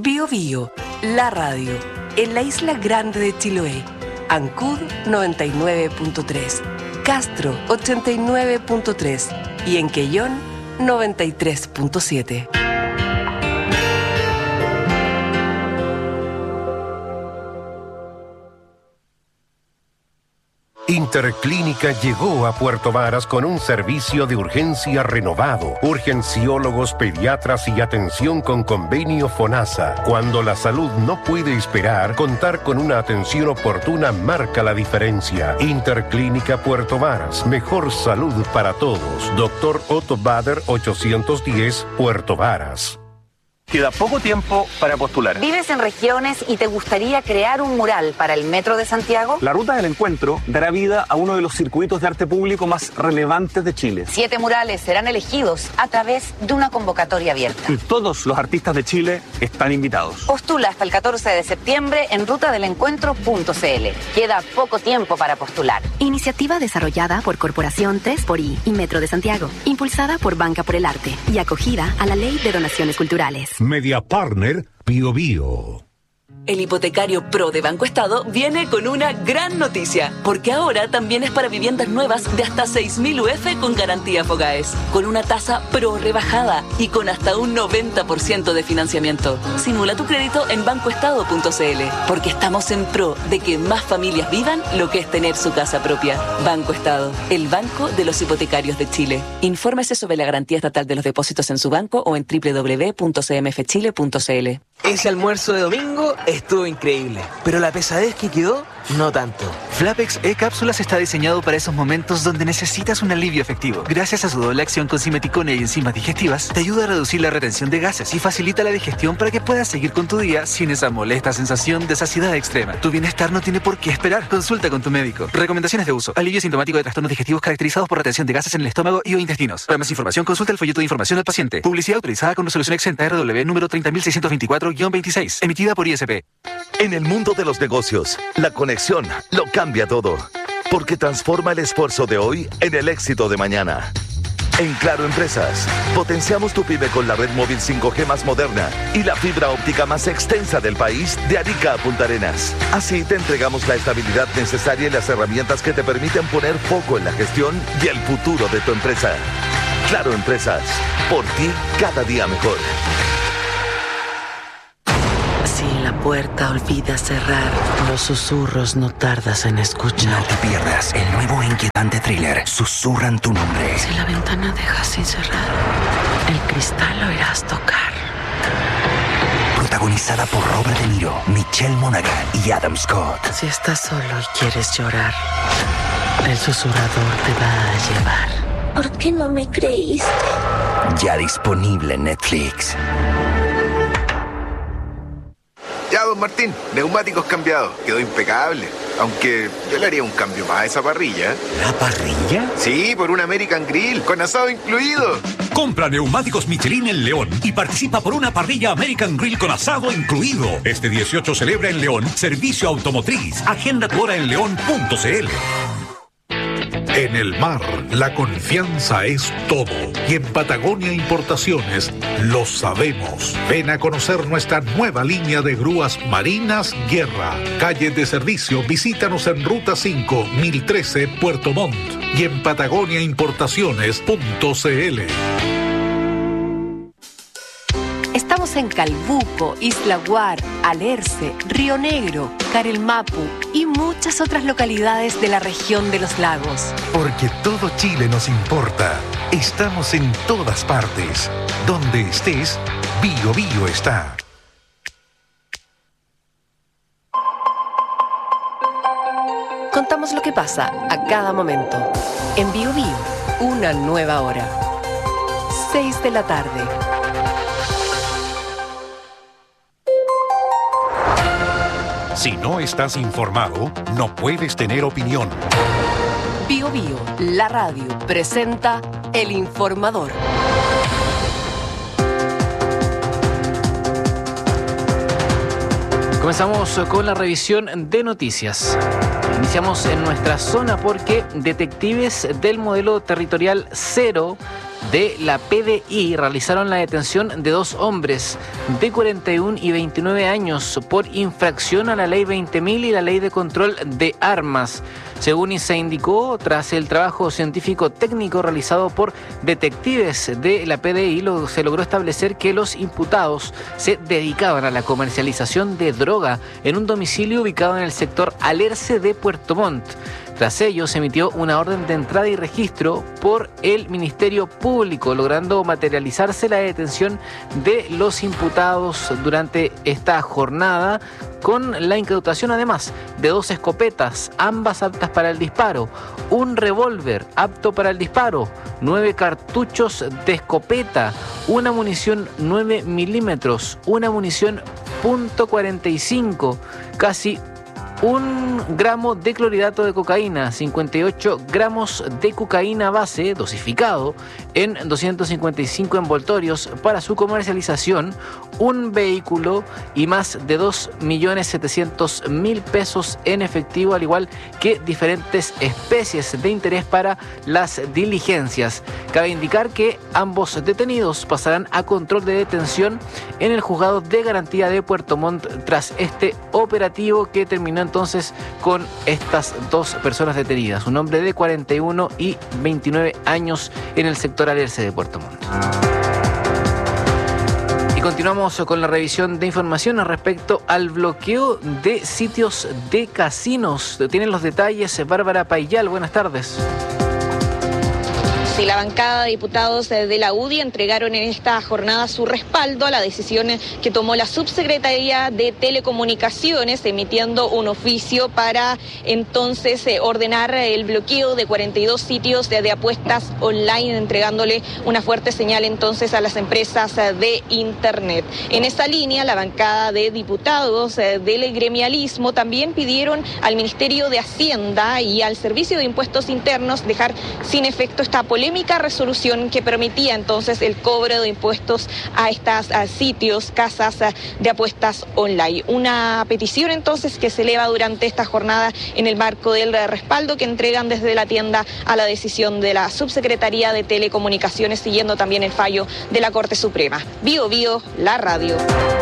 Bio Bio, la radio, en la isla grande de Chiloé. Ancud 99.3, Castro 89.3 y en Quellón 93.7. Interclínica llegó a Puerto Varas con un servicio de urgencia renovado, urgenciólogos, pediatras y atención con convenio FONASA. Cuando la salud no puede esperar, contar con una atención oportuna marca la diferencia. Interclínica Puerto Varas, mejor salud para todos. Dr. Otto Bader 810, Puerto Varas. Queda poco tiempo para postular. ¿Vives en regiones y te gustaría crear un mural para el Metro de Santiago? La Ruta del Encuentro dará vida a uno de los circuitos de arte público más relevantes de Chile. 7 murales serán elegidos a través de una convocatoria abierta. Y todos los artistas de Chile están invitados. Postula hasta el 14 de septiembre en rutadelencuentro.cl. Queda poco tiempo para postular. Iniciativa desarrollada por Corporación 3xI y Metro de Santiago, impulsada por Banca por el Arte y acogida a la Ley de Donaciones Culturales. Media Partner Bio Bio. El hipotecario Pro de Banco Estado viene con una gran noticia, porque ahora también es para viviendas nuevas de hasta 6.000 UF con garantía Fogaes, con una tasa Pro rebajada y con hasta un 90% de financiamiento. Simula tu crédito en bancoestado.cl, porque estamos en pro de que más familias vivan lo que es tener su casa propia. Banco Estado, el banco de los hipotecarios de Chile. Infórmese sobre la garantía estatal de los depósitos en su banco o en www.cmfchile.cl. Ese almuerzo de domingo estuvo increíble, pero la pesadez que quedó, no tanto. Flapex E-Cápsulas está diseñado para esos momentos donde necesitas un alivio efectivo. Gracias a su doble acción con simeticona y enzimas digestivas, te ayuda a reducir la retención de gases y facilita la digestión para que puedas seguir con tu día sin esa molesta sensación de saciedad extrema. Tu bienestar no tiene por qué esperar. Consulta con tu médico. Recomendaciones de uso. Alivio sintomático de trastornos digestivos caracterizados por retención de gases en el estómago y o intestinos. Para más información, consulta el folleto de información al paciente. Publicidad autorizada con resolución exenta RW número 30624-26, emitida por ISP. En el mundo de los negocios, la conexión lo cambia todo, porque transforma el esfuerzo de hoy en el éxito de mañana. En Claro Empresas, potenciamos tu pyme con la red móvil 5G más moderna y la fibra óptica más extensa del país, de Arica a Punta Arenas. Así te entregamos la estabilidad necesaria y las herramientas que te permiten poner foco en la gestión y el futuro de tu empresa. Claro Empresas, por ti cada día mejor. Si la puerta olvida cerrar, los susurros no tardas en escuchar. No te pierdas el nuevo e inquietante thriller Susurran tu nombre. Si la ventana dejas sin cerrar, el cristal lo irás tocar. Protagonizada por Robert De Niro, Michelle Monaghan y Adam Scott. Si estás solo y quieres llorar, el susurrador te va a llevar. ¿Por qué no me creíste? Ya disponible en Netflix. Ya, don Martín, neumáticos cambiados. Quedó impecable. Aunque yo le haría un cambio más a esa parrilla. ¿La parrilla? Sí, por un American Grill, con asado incluido. Compra neumáticos Michelin en León y participa por una parrilla American Grill con asado incluido. Este 18 celebra en León Servicio Automotriz. Agenda tu hora en león.cl. En el mar, la confianza es todo. Y en Patagonia Importaciones lo sabemos. Ven a conocer nuestra nueva línea de grúas marinas Guerra. Calle de servicio, visítanos en Ruta 5, 1013, Puerto Montt. Y en patagoniaimportaciones.cl. Estamos en Calbuco, Isla Guar, Alerce, Río Negro, Carelmapu y muchas otras localidades de la región de los lagos. Porque todo Chile nos importa. Estamos en todas partes. Donde estés, Bio Bio está. Contamos lo que pasa a cada momento. En Bio Bio, una nueva hora. 6 de la tarde. Si no estás informado, no puedes tener opinión. Bio Bio, la radio, presenta El Informador. Comenzamos con la revisión de noticias. Iniciamos en nuestra zona porque detectives del modelo territorial 0 de la PDI realizaron la detención de 2 hombres de 41 y 29 años por infracción a la Ley 20.000 y la Ley de Control de Armas. Según se indicó, tras el trabajo científico técnico realizado por detectives de la PDI, se logró establecer que los imputados se dedicaban a la comercialización de droga en un domicilio ubicado en el sector Alerce de Puerto Montt. Tras ello, se emitió una orden de entrada y registro por el Ministerio Público, logrando materializarse la detención de los imputados durante esta jornada, con la incautación además de 2 escopetas, ambas aptas para el disparo, un revólver apto para el disparo, 9 cartuchos de escopeta, una munición 9 milímetros, una munición .45, casi 1 gramo de clorhidrato de cocaína, 58 gramos de cocaína base dosificado en 255 envoltorios para su comercialización, un vehículo y más de 2.700.000 pesos en efectivo, al igual que diferentes especies de interés para las diligencias. Cabe indicar que ambos detenidos pasarán a control de detención en el Juzgado de Garantía de Puerto Montt tras este operativo que terminó entonces con estas 2 personas detenidas, un hombre de 41 y 29 años en el sector Alerce de Puerto Montt. Y continuamos con la revisión de información respecto al bloqueo de sitios de casinos. Tienen los detalles Bárbara Payal, buenas tardes. Sí, la bancada de diputados de la UDI entregaron en esta jornada su respaldo a la decisión que tomó la Subsecretaría de Telecomunicaciones, emitiendo un oficio para entonces ordenar el bloqueo de 42 sitios de apuestas online, entregándole una fuerte señal entonces a las empresas de Internet. En esta línea, la bancada de diputados del gremialismo también pidieron al Ministerio de Hacienda y al Servicio de Impuestos Internos dejar sin efecto esta polémica resolución que permitía entonces el cobro de impuestos a estos sitios, casas de apuestas online. Una petición entonces que se eleva durante esta jornada en el marco del respaldo que entregan desde la tienda a la decisión de la Subsecretaría de Telecomunicaciones, siguiendo también el fallo de la Corte Suprema. Bio Bio, la radio.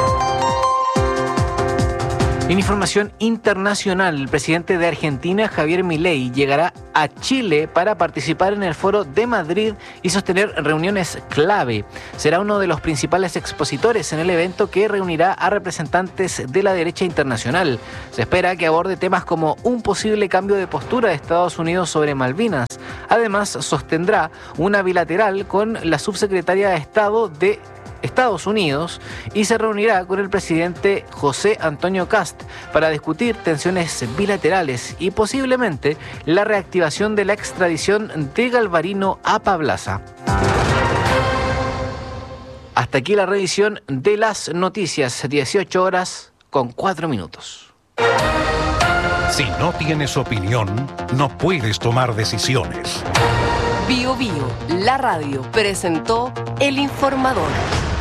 En información internacional, el presidente de Argentina, Javier Milei, llegará a Chile para participar en el Foro de Madrid y sostener reuniones clave. Será uno de los principales expositores en el evento, que reunirá a representantes de la derecha internacional. Se espera que aborde temas como un posible cambio de postura de Estados Unidos sobre Malvinas. Además, sostendrá una bilateral con la subsecretaria de Estado de Estados Unidos y se reunirá con el presidente José Antonio Kast para discutir tensiones bilaterales y posiblemente la reactivación de la extradición de Galvarino a Pablaza. Hasta aquí la revisión de las noticias, 18:04. Si no tienes opinión, no puedes tomar decisiones. Bio Bio, la radio, presentó El Informador.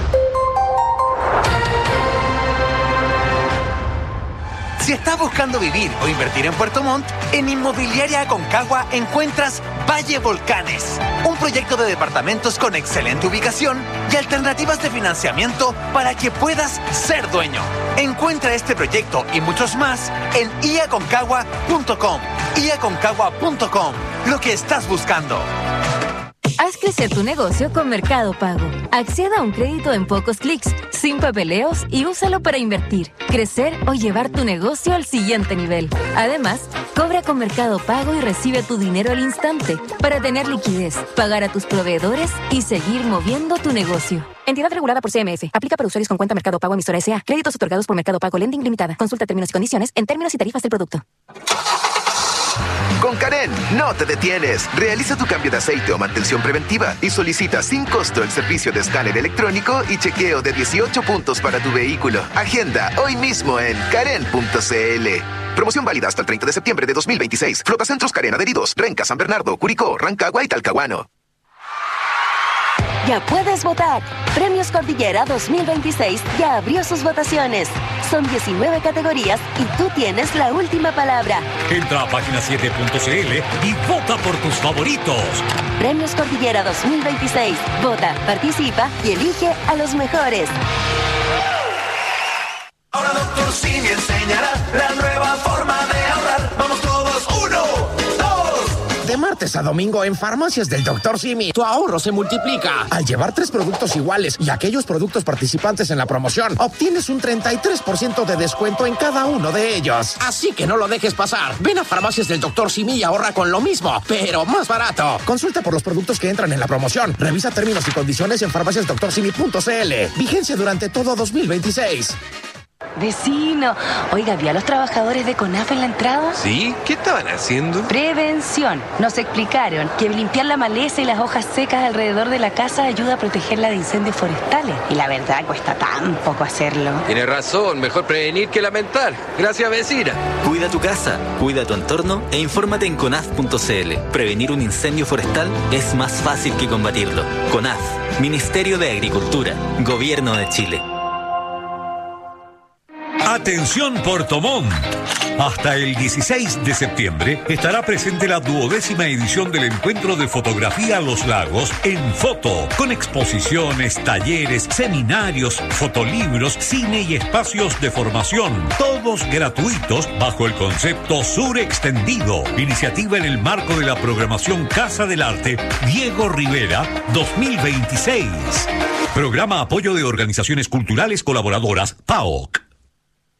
Si estás buscando vivir o invertir en Puerto Montt, en Inmobiliaria Aconcagua encuentras Valle Volcanes, un proyecto de departamentos con excelente ubicación y alternativas de financiamiento para que puedas ser dueño. Encuentra este proyecto y muchos más en iaconcagua.com. iaconcagua.com, lo que estás buscando. Haz crecer tu negocio con Mercado Pago. Acceda a un crédito en pocos clics, sin papeleos, y úsalo para invertir, crecer o llevar tu negocio al siguiente nivel. Además, cobra con Mercado Pago y recibe tu dinero al instante para tener liquidez, pagar a tus proveedores y seguir moviendo tu negocio. Entidad regulada por CMF. Aplica para usuarios con cuenta Mercado Pago emisora S.A. Créditos otorgados por Mercado Pago Lending Limitada. Consulta términos y condiciones en términos y tarifas del producto. Con Karen, no te detienes. Realiza tu cambio de aceite o mantención preventiva y solicita sin costo el servicio de escáner electrónico y chequeo de 18 puntos para tu vehículo. Agenda hoy mismo en karen.cl. Promoción válida hasta el 30 de septiembre de 2026. Flotacentros Karen adheridos: Renca, San Bernardo, Curicó, Rancagua y Talcahuano. Ya puedes votar. Premios Cordillera 2026 ya abrió sus votaciones. Son 19 categorías y tú tienes la última palabra. Entra a página7.cl y vota por tus favoritos. Premios Cordillera 2026. Vota, participa y elige a los mejores. Ahora Dr. Simi enseñará la nueva forma de ahorrar. Vamos todos, 1, 2. De martes a domingo en Farmacias del Dr. Simi, tu ahorro se multiplica. Al llevar 3 productos iguales y aquellos productos participantes en la promoción, obtienes un 33% de descuento en cada uno de ellos. Así que no lo dejes pasar. Ven a Farmacias del Dr. Simi y ahorra con lo mismo, pero más barato. Consulta por los productos que entran en la promoción. Revisa términos y condiciones en farmaciasdoctorsimi.cl. Vigencia durante todo 2026. Vecino, oiga, ¿vio a los trabajadores de CONAF en la entrada? ¿Sí? ¿Qué estaban haciendo? Prevención. Nos explicaron que limpiar la maleza y las hojas secas alrededor de la casa ayuda a protegerla de incendios forestales. Y la verdad, cuesta tan poco hacerlo. Tiene razón, mejor prevenir que lamentar. Gracias, vecina. Cuida tu casa, cuida tu entorno e infórmate en conaf.cl. Prevenir un incendio forestal es más fácil que combatirlo. CONAF, Ministerio de Agricultura, Gobierno de Chile. Atención Puerto Montt. Hasta el 16 de septiembre estará presente la 12ª edición del encuentro de fotografía a los lagos en foto, con exposiciones, talleres, seminarios, fotolibros, cine y espacios de formación, todos gratuitos bajo el concepto Sur Extendido, iniciativa en el marco de la programación Casa del Arte Diego Rivera 2026. Programa Apoyo de Organizaciones Culturales Colaboradoras, PAOC.